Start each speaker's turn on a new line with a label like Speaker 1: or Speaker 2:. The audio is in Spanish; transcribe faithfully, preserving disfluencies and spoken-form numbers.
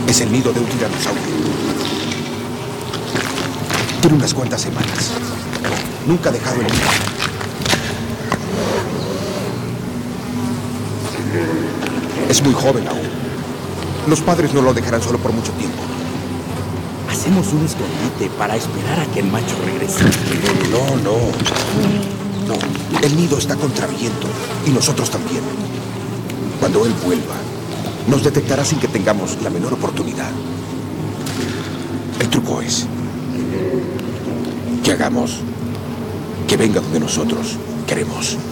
Speaker 1: Es el nido de un tiranosaurio. Tiene unas cuantas semanas. Nunca ha dejado el nido. Es muy joven aún. Los padres no lo dejarán solo por mucho tiempo.
Speaker 2: Hacemos un escondite para esperar a que el macho regrese.
Speaker 1: No, no, no. No, el nido está contra viento y nosotros también. Cuando él vuelva, nos detectará sin que tengamos la menor oportunidad. El truco es que hagamos que venga donde nosotros queremos.